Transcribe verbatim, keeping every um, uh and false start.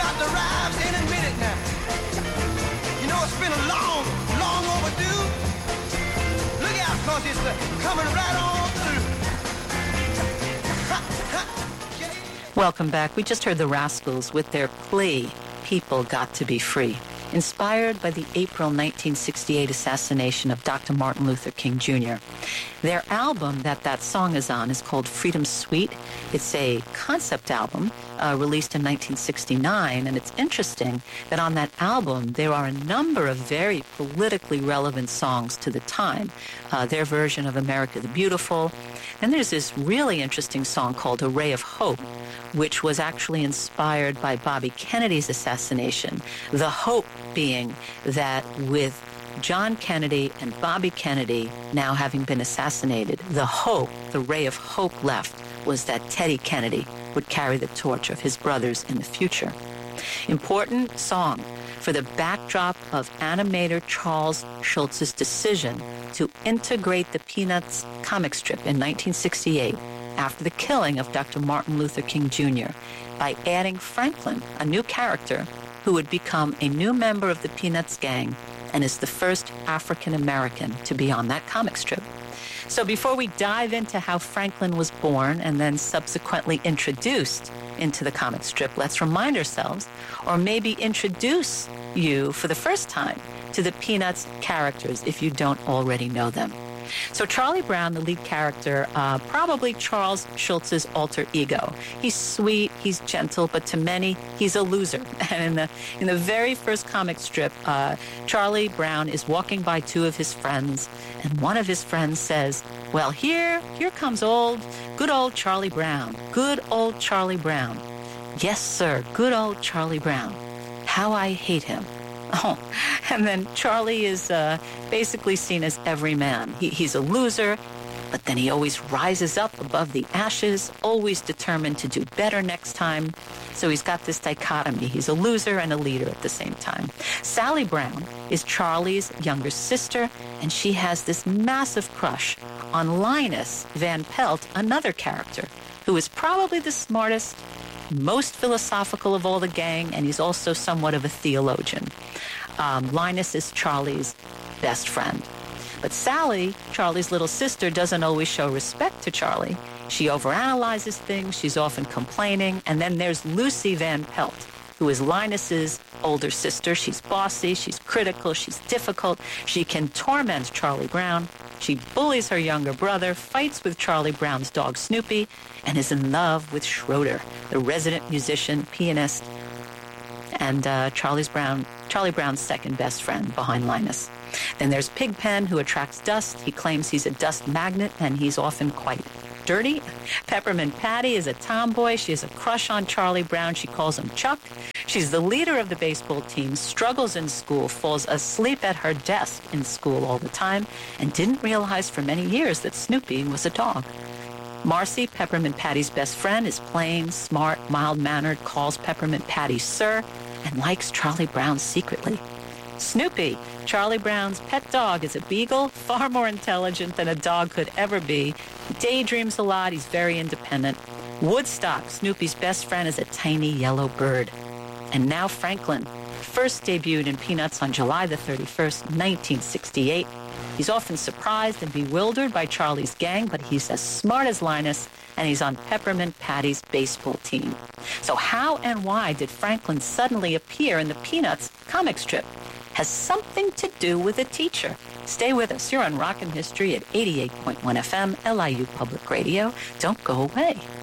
about to rise any minute now. You know, it's been a long, long overdue. Look out, cause it's uh, coming right on through. Ha, ha, yeah. Welcome back. We just heard the Rascals with their plea, People Got to Be Free, inspired by the April nineteen sixty-eight assassination of Doctor Martin Luther King Junior Their album that that song is on is called Freedom Suite. It's a concept album uh, released in nineteen sixty-nine, and it's interesting that on that album there are a number of very politically relevant songs to the time. Uh, their version of America the Beautiful. And there's this really interesting song called A Ray of Hope, which was actually inspired by Bobby Kennedy's assassination. The hope being that with John Kennedy and Bobby Kennedy now having been assassinated, the hope, the ray of hope left was that Teddy Kennedy would carry the torch of his brothers in the future. Important song for the backdrop of animator Charles Schulz's decision to integrate the Peanuts comic strip in nineteen sixty-eight after the killing of Doctor Martin Luther King Junior by adding Franklin, a new character who would become a new member of the Peanuts gang and is the first African-American to be on that comic strip. So before we dive into how Franklin was born and then subsequently introduced into the comic strip, let's remind ourselves, or maybe introduce you for the first time to the Peanuts characters if you don't already know them. So Charlie Brown, the lead character, uh, probably Charles Schulz's alter ego. He's sweet, he's gentle, but to many, he's a loser. And in the in the very first comic strip, uh, Charlie Brown is walking by two of his friends, and one of his friends says, "Well, here, here comes old, good old Charlie Brown. Good old Charlie Brown. Yes, sir, good old Charlie Brown. How I hate him." Oh, and then Charlie is uh, basically seen as every man. He, he's a loser, but then he always rises up above the ashes, always determined to do better next time. So he's got this dichotomy. He's a loser and a leader at the same time. Sally Brown is Charlie's younger sister, and she has this massive crush on Linus Van Pelt, another character, who is probably the smartest, most philosophical of all the gang, and he's also somewhat of a theologian. Um, Linus is Charlie's best friend. But Sally, Charlie's little sister, doesn't always show respect to Charlie. She overanalyzes things, she's often complaining, and then there's Lucy Van Pelt, who is Linus's older sister. She's bossy, she's critical, she's difficult. She can torment Charlie Brown. She bullies her younger brother, fights with Charlie Brown's dog Snoopy, and is in love with Schroeder, the resident musician, pianist, and uh, Charlie's Brown, Charlie Brown's second best friend behind Linus. Then there's Pigpen, who attracts dust. He claims he's a dust magnet, and he's often quite dirty. Peppermint Patty is a tomboy. She has a crush on Charlie Brown. She calls him Chuck. She's the leader of the baseball team, struggles in school, falls asleep at her desk in school all the time, and didn't realize for many years that Snoopy was a dog. Marcy, Peppermint Patty's best friend, is plain, smart, mild-mannered, calls Peppermint Patty sir, and likes Charlie Brown secretly. Snoopy, Charlie Brown's pet dog, is a beagle, far more intelligent than a dog could ever be. He daydreams a lot. He's very independent. Woodstock, Snoopy's best friend, is a tiny yellow bird. And now Franklin, first debuted in Peanuts on July the thirty-first, nineteen sixty-eight. He's often surprised and bewildered by Charlie's gang, but he's as smart as Linus, and he's on Peppermint Patty's baseball team. So how and why did Franklin suddenly appear in the Peanuts comic strip? Has something to do with a teacher. Stay with us. You're on Rockin' History at eighty-eight point one F M, L I U Public Radio. Don't go away.